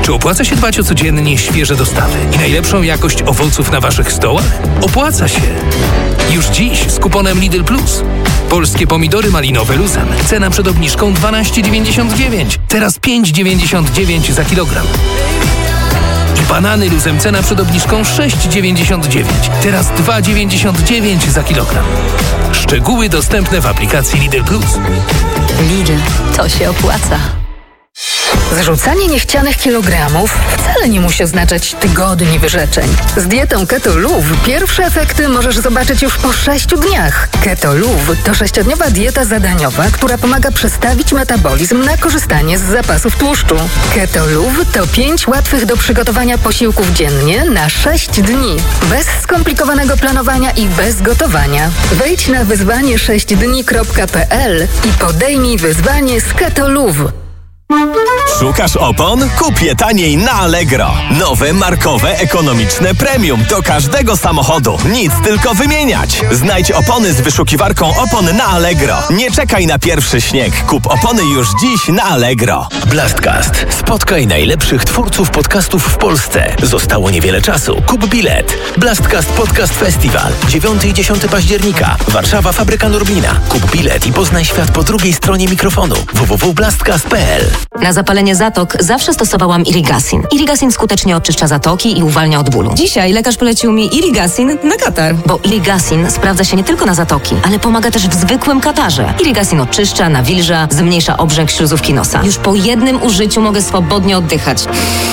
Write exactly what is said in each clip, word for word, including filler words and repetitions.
Czy opłaca się dbać o codziennie świeże dostawy i najlepszą jakość owoców na waszych stołach? Opłaca się! Już dziś z kuponem Lidl Plus. Polskie pomidory malinowe luzem. Cena przed obniżką dwanaście dziewięćdziesiąt dziewięć. Teraz pięć dziewięćdziesiąt dziewięć za kilogram. I banany luzem. Cena przed obniżką sześć dziewięćdziesiąt dziewięć. Teraz dwa dziewięćdziesiąt dziewięć za kilogram. Szczegóły dostępne w aplikacji Lidl Plus. Lidl, to się opłaca. Zrzucanie niechcianych kilogramów wcale nie musi oznaczać tygodni wyrzeczeń. Z dietą Keto Luv pierwsze efekty możesz zobaczyć już po sześciu dniach. Keto Luv to sześciodniowa dieta zadaniowa, która pomaga przestawić metabolizm na korzystanie z zapasów tłuszczu. Keto Luv to pięć łatwych do przygotowania posiłków dziennie na sześć dni. Bez skomplikowanego planowania i bez gotowania. Wejdź na wyzwanie sześć dni kropka p l i podejmij wyzwanie z Keto Luv. Szukasz opon? Kup je taniej na Allegro. Nowe, markowe, ekonomiczne premium do każdego samochodu. Nic, tylko wymieniać. Znajdź opony z wyszukiwarką opon na Allegro. Nie czekaj na pierwszy śnieg. Kup opony już dziś na Allegro. Blastcast. Spotkaj najlepszych twórców podcastów w Polsce. Zostało niewiele czasu. Kup bilet. Blastcast Podcast Festival. dziewiątego i dziesiątego października. Warszawa, Fabryka Norblina. Kup bilet i poznaj świat po drugiej stronie mikrofonu. w w w kropka blastcast kropka p l. Na zapalenie zatok zawsze stosowałam Irigasin. Irigasin skutecznie oczyszcza zatoki i uwalnia od bólu. Dzisiaj lekarz polecił mi Irigasin na katar. Bo Irigasin sprawdza się nie tylko na zatoki, ale pomaga też w zwykłym katarze. Irigasin oczyszcza, nawilża, zmniejsza obrzęk śluzówki nosa. Już po jednym użyciu mogę swobodnie oddychać.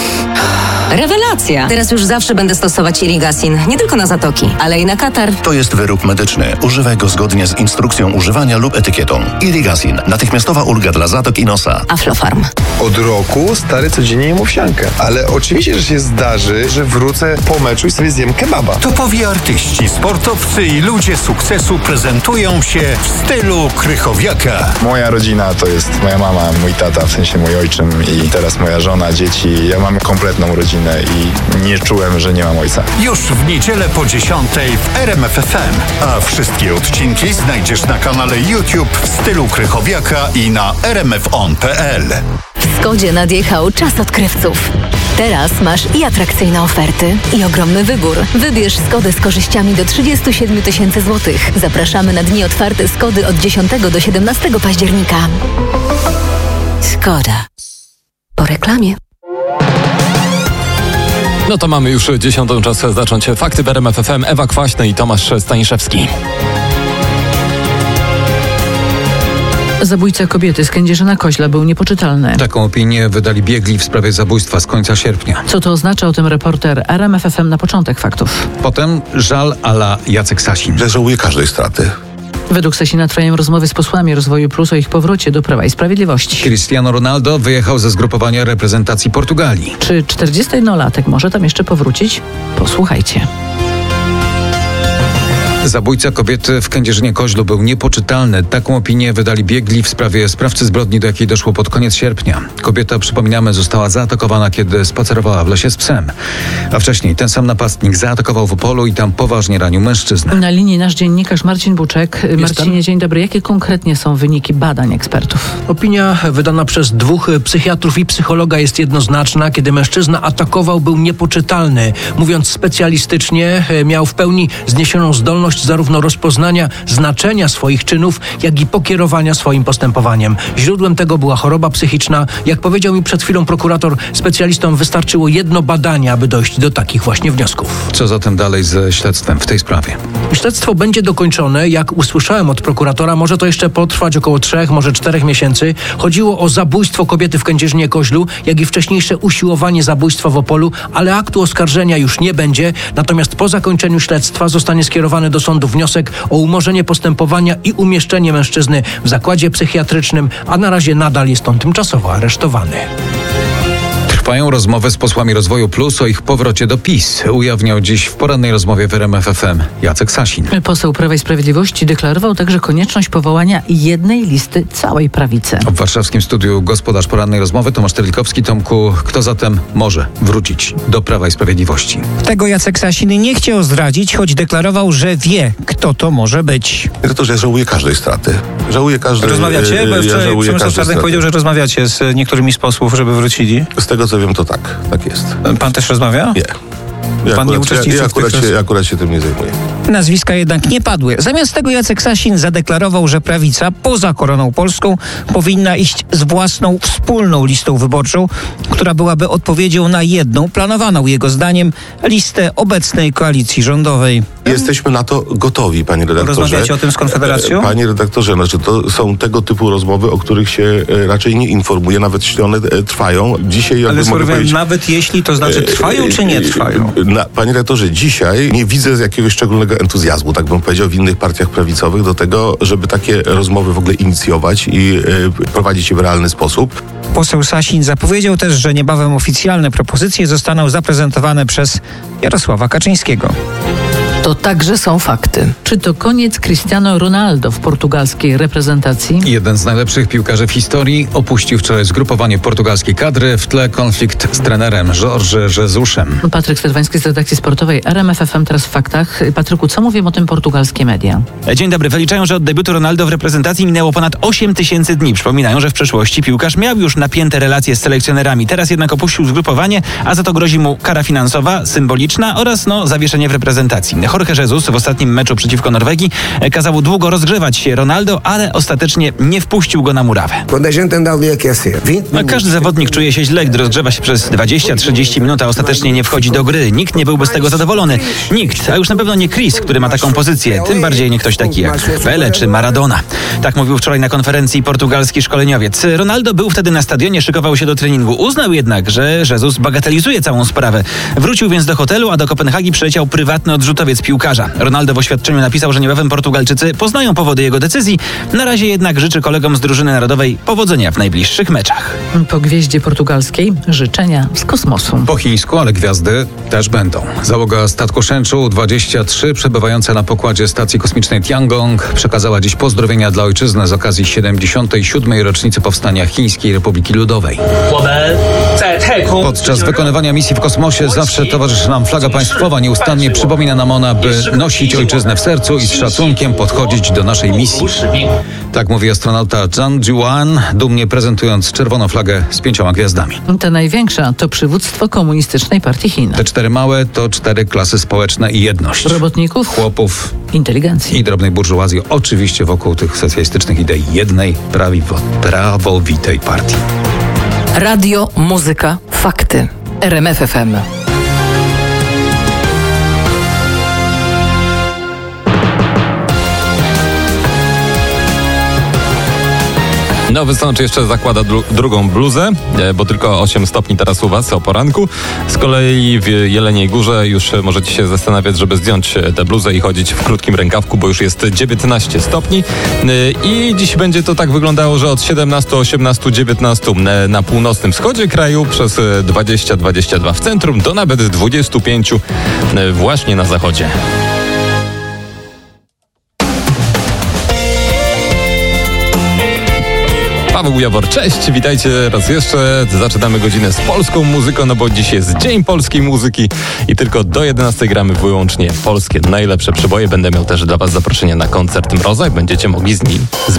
Rewelacja! Teraz już zawsze będę stosować Irigasin, nie tylko na zatoki, ale i na katar. To jest wyrób medyczny. Używaj go zgodnie z instrukcją używania lub etykietą. Irigasin. Natychmiastowa ulga dla zatok i nosa. Aflofarm. Od roku stary codziennie jem owsiankę. Ale oczywiście, że się zdarzy, że wrócę po meczu i sobie zjem kebaba. Topowi artyści, sportowcy i ludzie sukcesu prezentują się w stylu Krychowiaka. Moja rodzina to jest moja mama, mój tata, w sensie mój ojczym i teraz moja żona, dzieci. Ja mam kompletną rodzinę i nie czułem, że nie mam ojca. Już w niedzielę po dziesiątej w R M F F M. A wszystkie odcinki znajdziesz na kanale YouTube w stylu Krychowiaka i na r m f on kropka p l. W Skodzie nadjechał czas odkrywców. Teraz masz i atrakcyjne oferty, i ogromny wybór. Wybierz Skodę z korzyściami do trzydzieści siedem tysięcy złotych. Zapraszamy na dni otwarte Skody od dziesiątego do siedemnastego października. Skoda. Po reklamie. No to mamy już dziesiątą, czas zacząć fakty w R M F F M. Ewa Kwaśny i Tomasz Staniszewski. Zabójca kobiety z Kędzierzyna-Koźla był niepoczytalny. Taką opinię wydali biegli w sprawie zabójstwa z końca sierpnia. Co to oznacza? O tym reporter R M F F M na początek faktów. Potem żal a la Jacek Sasin. Że żałuję każdej straty. Według Sasina trwają rozmowy z posłami Rozwoju Plus o ich powrocie do Prawa i Sprawiedliwości. Cristiano Ronaldo wyjechał ze zgrupowania reprezentacji Portugalii. Czy czterdziestojednolatek może tam jeszcze powrócić? Posłuchajcie. Zabójca kobiety w Kędzierzynie-Koźlu był niepoczytalny. Taką opinię wydali biegli w sprawie sprawcy zbrodni, do jakiej doszło pod koniec sierpnia. Kobieta, przypominamy, została zaatakowana, kiedy spacerowała w lesie z psem. A wcześniej ten sam napastnik zaatakował w Opolu i tam poważnie ranił mężczyznę. Na linii nasz dziennikarz Marcin Buczek. Marcinie, dzień dobry. Jakie konkretnie są wyniki badań ekspertów? Opinia wydana przez dwóch psychiatrów i psychologa jest jednoznaczna. Kiedy mężczyzna atakował, był niepoczytalny. Mówiąc specjalistycznie, miał w pełni zniesioną zdolność zarówno rozpoznania znaczenia swoich czynów, jak i pokierowania swoim postępowaniem. Źródłem tego była choroba psychiczna. Jak powiedział mi przed chwilą prokurator, specjalistom wystarczyło jedno badanie, aby dojść do takich właśnie wniosków. Co zatem dalej ze śledztwem w tej sprawie? Śledztwo będzie dokończone. Jak usłyszałem od prokuratora, może to jeszcze potrwać około trzech, może czterech miesięcy. Chodziło o zabójstwo kobiety w Kędzierzynie-Koźlu, jak i wcześniejsze usiłowanie zabójstwa w Opolu, ale aktu oskarżenia już nie będzie. Natomiast po zakończeniu śledztwa zostanie skierowany do sądu wniosek o umorzenie postępowania i umieszczenie mężczyzny w zakładzie psychiatrycznym, a na razie nadal jest on tymczasowo aresztowany. Trwają rozmowy z posłami Rozwoju Plus o ich powrocie do PiS. Ujawniał dziś w porannej rozmowie w R M F F M Jacek Sasin. Poseł Prawa i Sprawiedliwości deklarował także konieczność powołania jednej listy całej prawicy. W warszawskim studiu gospodarz porannej rozmowy Tomasz Terlikowski. Tomku, kto zatem może wrócić do Prawa i Sprawiedliwości? Tego Jacek Sasin nie chciał zdradzić, choć deklarował, że wie, kto to może być. Ja to, że żałuję każdej straty. Żałuję każdej... Rozmawiacie? Bo ja wczoraj Przemysław Czarnek powiedział, że rozmawiacie z niektórymi z posłów, żeby wrócili. Z tego co wiem, to tak, tak jest. Pan też rozmawia? Nie. Ja Pan akurat, nie uczestniczy ja, ja, w tych akurat się, ja akurat się tym nie zajmuję. Nazwiska jednak nie padły. Zamiast tego Jacek Sasin zadeklarował, że prawica poza koroną polską powinna iść z własną wspólną listą wyborczą, która byłaby odpowiedzią na jedną, planowaną jego zdaniem, listę obecnej koalicji rządowej. Jesteśmy na to gotowi, panie redaktorze. Rozmawiacie o tym z Konfederacją? Panie redaktorze, znaczy to są tego typu rozmowy, o których się raczej nie informuje, nawet jeśli one trwają. Dzisiaj, Ale skoro nawet jeśli, to znaczy trwają czy nie trwają? Na, panie redaktorze, dzisiaj nie widzę jakiegoś szczególnego entuzjazmu, tak bym powiedział, w innych partiach prawicowych do tego, żeby takie rozmowy w ogóle inicjować i y, prowadzić je w realny sposób. Poseł Sasin zapowiedział też, że niebawem oficjalne propozycje zostaną zaprezentowane przez Jarosława Kaczyńskiego. To także są fakty. Czy to koniec Cristiano Ronaldo w portugalskiej reprezentacji? Jeden z najlepszych piłkarzy w historii opuścił wczoraj zgrupowanie portugalskiej kadry, w tle konflikt z trenerem Jorge Jesusem. Patryk Stadwański z redakcji sportowej R M F F M, teraz w faktach. Patryku, co mówią o tym portugalskie media? Dzień dobry. Wyliczają, że od debiutu Ronaldo w reprezentacji minęło ponad osiem tysięcy dni. Przypominają, że w przeszłości piłkarz miał już napięte relacje z selekcjonerami. Teraz jednak opuścił zgrupowanie, a za to grozi mu kara finansowa, symboliczna oraz no, zawieszenie w reprezentacji. Jorge Jesus w ostatnim meczu przeciwko Norwegii kazał długo rozgrzewać się Ronaldo, ale ostatecznie nie wpuścił go na murawę. No, każdy zawodnik czuje się źle, gdy rozgrzewa się przez dwadzieścia trzydzieści minut, a ostatecznie nie wchodzi do gry. Nikt nie byłby z tego zadowolony. Nikt, a już na pewno nie Chris, który ma taką pozycję. Tym bardziej nie ktoś taki jak Pele czy Maradona. Tak mówił wczoraj na konferencji portugalski szkoleniowiec. Ronaldo był wtedy na stadionie, szykował się do treningu. Uznał jednak, że Jesus bagatelizuje całą sprawę. Wrócił więc do hotelu, a do Kopenhagi przyleciał prywatny odrzutowiec piłkarza. Ronaldo w oświadczeniu napisał, że niebawem Portugalczycy poznają powody jego decyzji. Na razie jednak życzy kolegom z drużyny narodowej powodzenia w najbliższych meczach. Po gwieździe portugalskiej życzenia z kosmosu. Po chińsku, ale gwiazdy też będą. Załoga statku Shenzhou dwadzieścia trzy przebywająca na pokładzie stacji kosmicznej Tiangong przekazała dziś pozdrowienia dla ojczyzny z okazji siedemdziesiątej siódmej rocznicy powstania Chińskiej Republiki Ludowej. Podczas wykonywania misji w kosmosie zawsze towarzyszy nam flaga państwowa. Nieustannie przypomina nam ona, by nosić ojczyznę w sercu i z szacunkiem podchodzić do naszej misji. Tak mówi astronauta Zhang Jiuan, dumnie prezentując czerwoną flagę z pięcioma gwiazdami. Ta największa to przywództwo Komunistycznej Partii Chin. Te cztery małe to cztery klasy społeczne i jedność. Robotników, chłopów, inteligencji i drobnej burżuazji. Oczywiście wokół tych socjalistycznych idei jednej prawiwo, prawowitej partii. Radio, muzyka, fakty. R M F F M. Nowy Sącz jeszcze zakłada dru- drugą bluzę, bo tylko osiem stopni teraz u was o poranku. Z kolei w Jeleniej Górze już możecie się zastanawiać, żeby zdjąć tę bluzę i chodzić w krótkim rękawku, bo już jest dziewiętnaście stopni. I dziś będzie to tak wyglądało, że od siedemnaście, osiemnaście, dziewiętnaście na północnym wschodzie kraju, przez dwadzieścia, dwadzieścia dwa w centrum, do nawet dwadzieścia pięć właśnie na zachodzie. Paweł Jawor, cześć, witajcie raz jeszcze. Zaczynamy godzinę z polską muzyką, no bo dziś jest Dzień Polskiej Muzyki i tylko do jedenastej gramy wyłącznie polskie najlepsze przeboje. Będę miał też dla was zaproszenie na koncert Mroza i będziecie mogli z nim, z